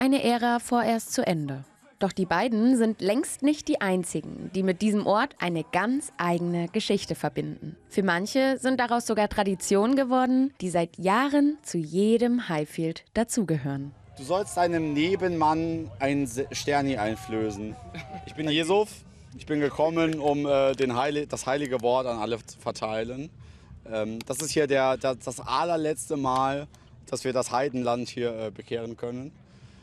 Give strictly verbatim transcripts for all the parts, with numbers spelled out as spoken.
eine Ära vorerst zu Ende. Doch die beiden sind längst nicht die einzigen, die mit diesem Ort eine ganz eigene Geschichte verbinden. Für manche sind daraus sogar Traditionen geworden, die seit Jahren zu jedem Highfield dazugehören. Du sollst deinem Nebenmann ein Sterni einflößen. Ich bin Jesuf. Ich bin gekommen, um äh, den Heil das heilige Wort an alle zu verteilen. Ähm, das ist hier der, der, das allerletzte Mal, dass wir das Heidenland hier äh, bekehren können.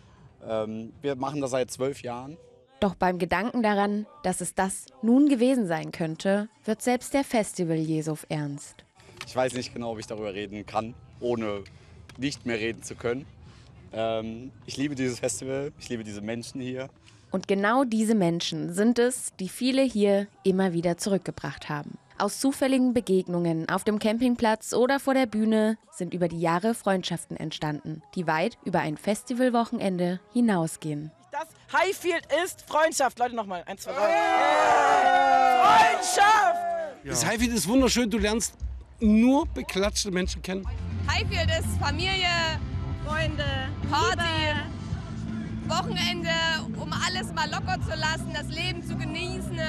Ähm, wir machen das seit zwölf Jahren. Doch beim Gedanken daran, dass es das nun gewesen sein könnte, wird selbst der Festival-Jesuf ernst. Ich weiß nicht genau, ob ich darüber reden kann, ohne nicht mehr reden zu können. Ähm, ich liebe dieses Festival, ich liebe diese Menschen hier. Und genau diese Menschen sind es, die viele hier immer wieder zurückgebracht haben. Aus zufälligen Begegnungen auf dem Campingplatz oder vor der Bühne sind über die Jahre Freundschaften entstanden, die weit über ein Festivalwochenende hinausgehen. Das Highfield ist Freundschaft. Leute, nochmal. Eins, zwei, drei. Yeah. Freundschaft! Ja. Das Highfield ist wunderschön. Du lernst nur beklatschte Menschen kennen. Highfield ist Familie, Freunde, Party, Liebe. Wochenende, um alles mal locker zu lassen, das Leben zu genießen.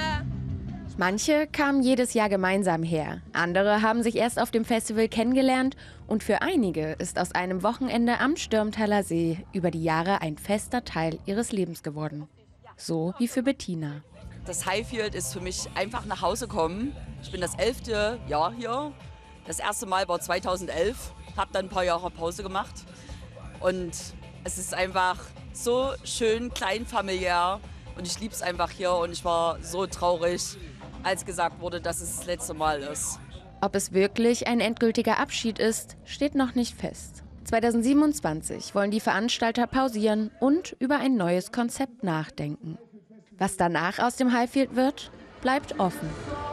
Manche kamen jedes Jahr gemeinsam her, andere haben sich erst auf dem Festival kennengelernt und für einige ist aus einem Wochenende am Stürmtaler See über die Jahre ein fester Teil ihres Lebens geworden. So wie für Bettina. Das Highfield ist für mich einfach nach Hause kommen. Ich bin das elfte Jahr hier. Das erste Mal war zweitausendelf, habe dann ein paar Jahre Pause gemacht und es ist einfach so schön kleinfamiliär und ich liebe es einfach hier und ich war so traurig, als gesagt wurde, dass es das letzte Mal ist. Ob es wirklich ein endgültiger Abschied ist, steht noch nicht fest. zweitausendsiebenundzwanzig wollen die Veranstalter pausieren und über ein neues Konzept nachdenken. Was danach aus dem Highfield wird, bleibt offen.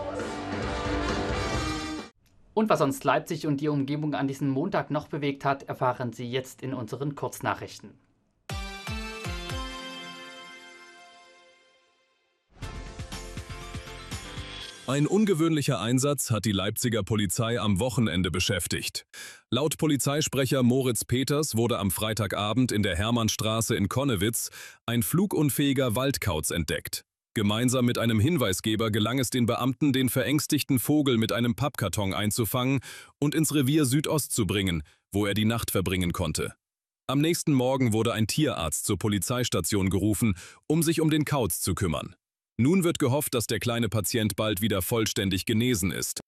Und was uns Leipzig und die Umgebung an diesem Montag noch bewegt hat, erfahren Sie jetzt in unseren Kurznachrichten. Ein ungewöhnlicher Einsatz hat die Leipziger Polizei am Wochenende beschäftigt. Laut Polizeisprecher Moritz Peters wurde am Freitagabend in der Hermannstraße in Connewitz ein flugunfähiger Waldkauz entdeckt. Gemeinsam mit einem Hinweisgeber gelang es den Beamten, den verängstigten Vogel mit einem Pappkarton einzufangen und ins Revier Südost zu bringen, wo er die Nacht verbringen konnte. Am nächsten Morgen wurde ein Tierarzt zur Polizeistation gerufen, um sich um den Kauz zu kümmern. Nun wird gehofft, dass der kleine Patient bald wieder vollständig genesen ist.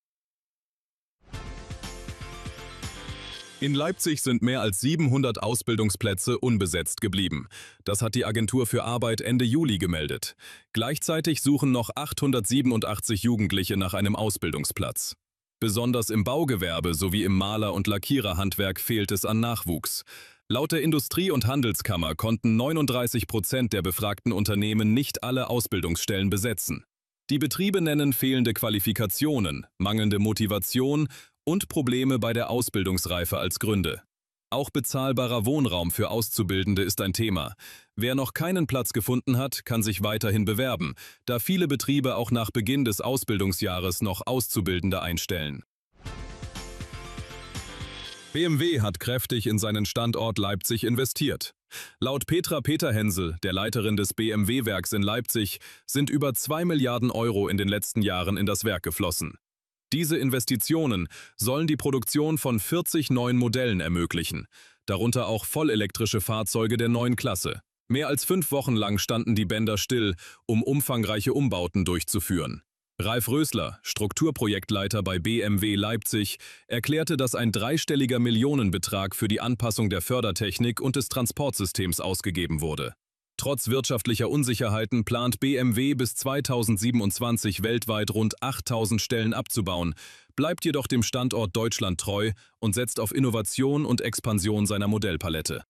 In Leipzig sind mehr als siebenhundert Ausbildungsplätze unbesetzt geblieben. Das hat die Agentur für Arbeit Ende Juli gemeldet. Gleichzeitig suchen noch achthundertsiebenundachtzig Jugendliche nach einem Ausbildungsplatz. Besonders im Baugewerbe sowie im Maler- und Lackiererhandwerk fehlt es an Nachwuchs. Laut der Industrie- und Handelskammer konnten neununddreißig Prozent der befragten Unternehmen nicht alle Ausbildungsstellen besetzen. Die Betriebe nennen fehlende Qualifikationen, mangelnde Motivation und Probleme bei der Ausbildungsreife als Gründe. Auch bezahlbarer Wohnraum für Auszubildende ist ein Thema. Wer noch keinen Platz gefunden hat, kann sich weiterhin bewerben, da viele Betriebe auch nach Beginn des Ausbildungsjahres noch Auszubildende einstellen. B M W hat kräftig in seinen Standort Leipzig investiert. Laut Petra Peterhensel, der Leiterin des B M W-Werks in Leipzig, sind über zwei Milliarden Euro in den letzten Jahren in das Werk geflossen. Diese Investitionen sollen die Produktion von vierzig neuen Modellen ermöglichen, darunter auch vollelektrische Fahrzeuge der neuen Klasse. Mehr als fünf Wochen lang standen die Bänder still, um umfangreiche Umbauten durchzuführen. Ralf Rösler, Strukturprojektleiter bei B M W Leipzig, erklärte, dass ein dreistelliger Millionenbetrag für die Anpassung der Fördertechnik und des Transportsystems ausgegeben wurde. Trotz wirtschaftlicher Unsicherheiten plant B M W bis zweitausendsiebenundzwanzig weltweit rund achttausend Stellen abzubauen, bleibt jedoch dem Standort Deutschland treu und setzt auf Innovation und Expansion seiner Modellpalette.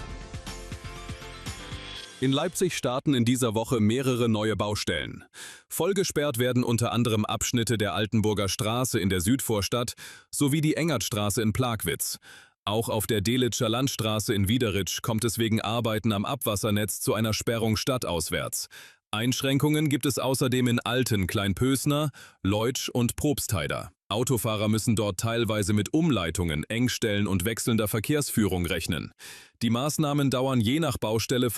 In Leipzig starten in dieser Woche mehrere neue Baustellen. Vollgesperrt werden unter anderem Abschnitte der Altenburger Straße in der Südvorstadt sowie die Engertstraße in Plagwitz. Auch auf der Delitscher Landstraße in Wiederitsch kommt es wegen Arbeiten am Abwassernetz zu einer Sperrung stadtauswärts. Einschränkungen gibt es außerdem in Alten, Kleinpösner, Leutsch und Probstheider. Autofahrer müssen dort teilweise mit Umleitungen, Engstellen und wechselnder Verkehrsführung rechnen. Die Maßnahmen dauern je nach Baustelle